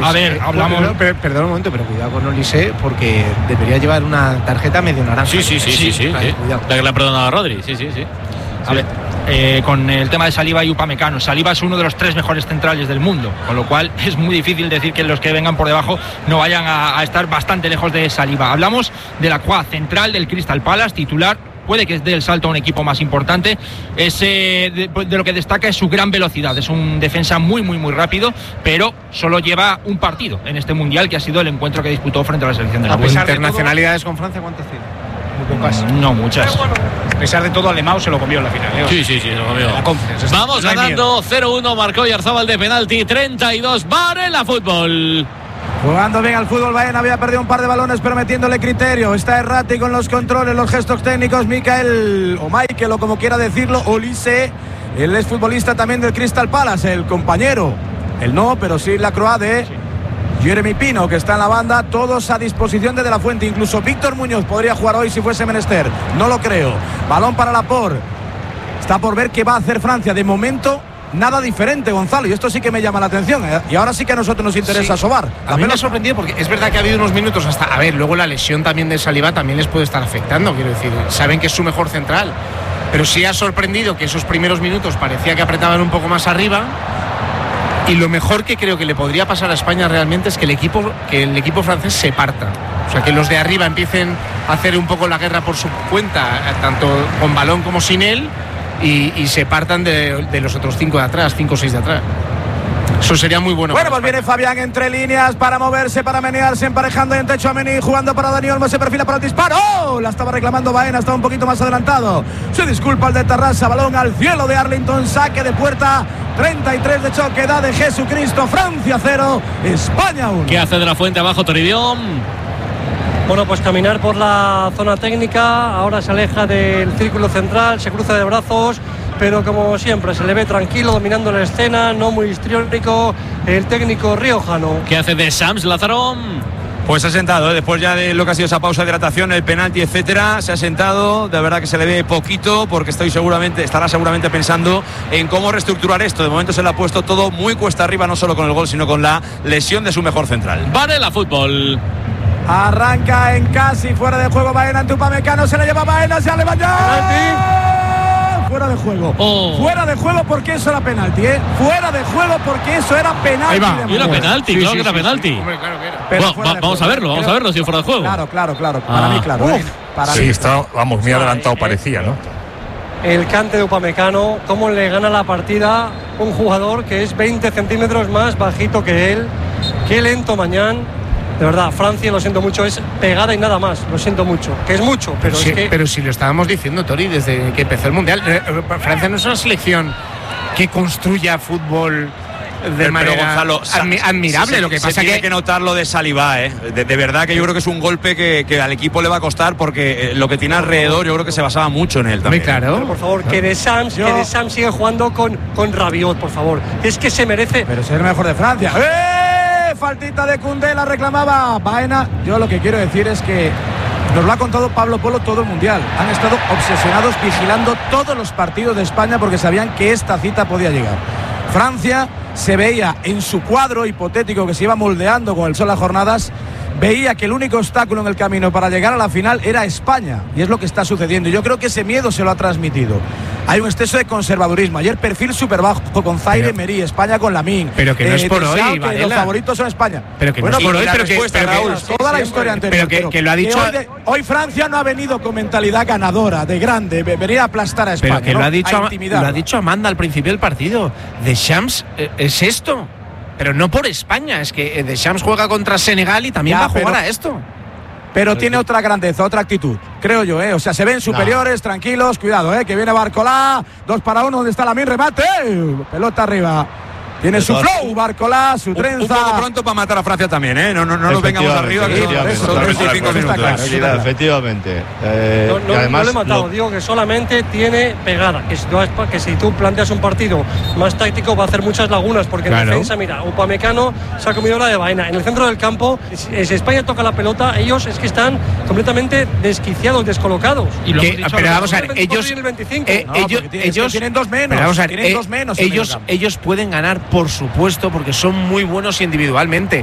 A ver, hablamos. Perdón un momento, pero cuidado con Olise, porque debería llevar una tarjeta medio naranja. Sí. La que le ha perdonado a Rodri. Sí. A ver, con el tema de Saliba y Upamecano. Saliba es uno de los 3 mejores centrales del mundo, con lo cual es muy difícil decir que los que vengan por debajo no vayan a estar bastante lejos de Saliba. Hablamos de la Croix, central del Crystal Palace, titular. Puede que dé el salto a un equipo más importante. De lo que destaca es su gran velocidad. Es un defensa muy rápido, pero solo lleva un partido en este mundial, que ha sido el encuentro que disputó frente a la selección de la Noruega. ¿Internacionalidades con Francia cuántas tiene? Muy pocas. No muchas. A pesar de todo, Alemão se lo comió en la final. Sí, lo comió. Vamos ganando 0-1. Marcó Oyarzabal de penalti. 32. Varela Fútbol. Jugando bien al fútbol, Baena había perdido un par de balones, pero metiéndole criterio. Está errático en los controles, los gestos técnicos. Michael o como quiera decirlo, Olise, él es futbolista también del Crystal Palace, el compañero. Él no, pero sí la Croix de Jeremy Pino, que está en la banda. Todos a disposición de la Fuente. Incluso Víctor Muñoz podría jugar hoy si fuese menester. No lo creo. Balón para Laporte. Está por ver qué va a hacer Francia. De momento, nada diferente, Gonzalo, y esto sí que me llama la atención, y ahora sí que a nosotros nos interesa sobar. A mí me ha sorprendido porque es verdad que ha habido unos minutos hasta, a ver, luego la lesión también de Saliba también les puede estar afectando, quiero decir, saben que es su mejor central, pero sí ha sorprendido que esos primeros minutos parecía que apretaban un poco más arriba, y lo mejor que creo que le podría pasar a España realmente es que el equipo francés se parta, o sea, que los de arriba empiecen a hacer un poco la guerra por su cuenta, tanto con balón como sin él, y se partan de los otros 5 de atrás, 5 o 6 de atrás. Eso sería muy bueno. Bueno, pues viene Fabián entre líneas para moverse, para menearse, emparejando en techo a Mení, jugando para Dani Olmo, se perfila para el disparo. ¡Oh! La estaba reclamando Baena, estaba un poquito más adelantado. Se disculpa el de Tarrasa, balón al cielo de Arlington, saque de puerta. 33 de choque, da de Jesucristo. Francia 0, España 1. ¿Qué hace de la Fuente abajo Toribio? Bueno, pues caminar por la zona técnica, ahora se aleja del círculo central, se cruza de brazos, pero como siempre se le ve tranquilo, dominando la escena, no muy histriónico, el técnico riojano. ¿Qué hace de Shams, Lázaro? Pues se ha sentado, después ya de lo que ha sido esa pausa de hidratación, el penalti, etcétera, se ha sentado, de verdad que se le ve poquito, porque estará seguramente pensando en cómo reestructurar esto. De momento se le ha puesto todo muy cuesta arriba, no solo con el gol, sino con la lesión de su mejor central. Varela Fútbol. Arranca en casi fuera de juego Baena ante Upamecano, se le lleva Baena, se ha levantado. Fuera de juego. Fuera de juego porque eso era penalti, Fuera de juego porque eso era penalti. Ahí va. Y era penalti, claro que era penalti. Hombre, claro que era. Pero vamos a verlo si fuera de juego. Claro. Para mí, claro. Sí, está, muy adelantado parecía, ¿no? El cante de Upamecano, cómo le gana la partida un jugador que es 20 centímetros más bajito que él. Qué lento Mañán. De verdad, Francia, lo siento mucho, es pegada y nada más, lo siento mucho, que es mucho, pero sí, es que... Pero si lo estábamos diciendo, Tori, desde que empezó el Mundial, Francia no es una selección que construya fútbol de manera Gonzalo, admirable. Lo que pasa tiene que notar lo de Saliba, de verdad que yo creo que es un golpe que al equipo le va a costar, porque lo que tiene alrededor yo creo que se basaba mucho en él también. Claro. Pero por favor, que de Shams sigue jugando con Rabiot, por favor, es que se merece... Pero es el mejor de Francia. Faltita de Koundé, la reclamaba Baena. Yo lo que quiero decir es que nos lo ha contado Pablo Polo todo el Mundial. Han estado obsesionados vigilando todos los partidos de España porque sabían que esta cita podía llegar. Francia se veía en su cuadro hipotético que se iba moldeando con el sol a jornadas, veía que el único obstáculo en el camino para llegar a la final era España, y es lo que está sucediendo. Yo creo que ese miedo se lo ha transmitido. Hay un exceso de conservadurismo. Ayer perfil súper bajo con Zaire, Emery, España con Lamine. Pero que no es por hoy, Varela. Los favoritos son España. Pero que no es por hoy, pero que Raúl, toda la historia anterior. Pero que lo ha dicho. Hoy Francia no ha venido con mentalidad ganadora, de grande, venir a aplastar a España. Pero que ¿no? lo ha dicho Amanda al principio del partido. De Shams es esto. Pero no por España, es que Deschamps juega contra Senegal y también va a jugar a esto. Pero tiene otra grandeza, otra actitud, creo yo, O sea, se ven superiores, tranquilos, cuidado, que viene Barcolá, 2 para 1, donde está Lamine, remate, pelota arriba. Tiene su flow, Barcolá, su trenza. Un poco pronto para matar a Francia también, No nos vengamos arriba, que son 25 minutos. Efectivamente. No le he matado, digo que solamente tiene pegada. Que si tú planteas un partido más táctico va a hacer muchas lagunas, porque en defensa, mira, Upamecano se ha comido la de Baena. En el centro del campo, si España toca la pelota, ellos es que están completamente desquiciados, descolocados. Pero vamos a ver, ellos tienen 2 menos. Pero vamos a ver, ellos pueden ganar, por supuesto, porque son muy buenos individualmente.